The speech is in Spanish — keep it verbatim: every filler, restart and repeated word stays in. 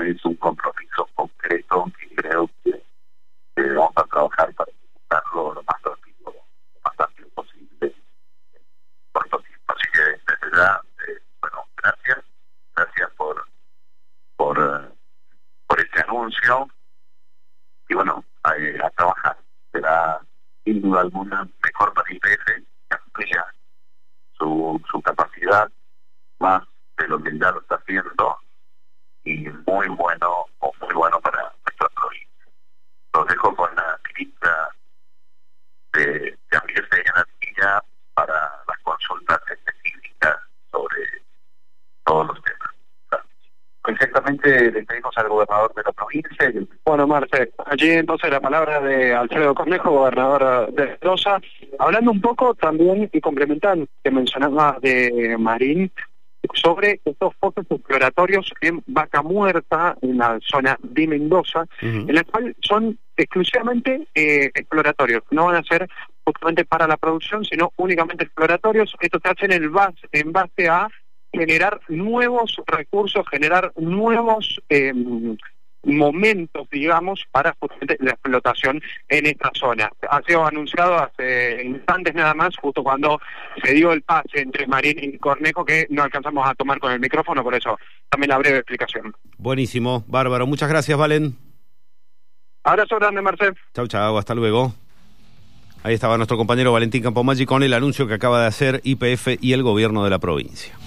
es un compromiso concreto que creo que, que vamos a trabajar para ejecutarlo lo más rápido, lo más rápido posible, en corto tiempo. Así que desde ya, eh, bueno, gracias, gracias por por, uh, por este anuncio, y bueno, a, a trabajar. Será sin duda alguna mejor para I P F, que amplía su, su capacidad más de lo que ya lo está haciendo, y muy bueno, o muy bueno para nuestra provincia. Los dejo con la ministra de, de Ambiente y Energía para las consultas específicas sobre todos los temas. Exactamente, le pedimos al gobernador de la provincia. Y... Bueno, Marce, allí entonces la palabra de Alfredo Cornejo, gobernador de Mendoza, hablando un poco también y complementando que mencionaba de Marín, sobre estos pozos exploratorios en Vaca Muerta, en la zona de Mendoza, uh-huh. en la cual son exclusivamente eh, exploratorios, no van a ser justamente para la producción, sino únicamente exploratorios. Esto se hace en, el base, en base a generar nuevos recursos, generar nuevos eh, momentos, digamos, para justamente la explotación en esta zona. Ha sido anunciado hace instantes nada más, justo cuando se dio el pase entre Marín y Cornejo, que no alcanzamos a tomar con el micrófono, por eso también la breve explicación. Buenísimo, bárbaro. Muchas gracias, Valen. Abrazo grande, Marcel. Chau, chau, hasta luego. Ahí estaba nuestro compañero Valentín Campomaggi con el anuncio que acaba de hacer I P F y el gobierno de la provincia.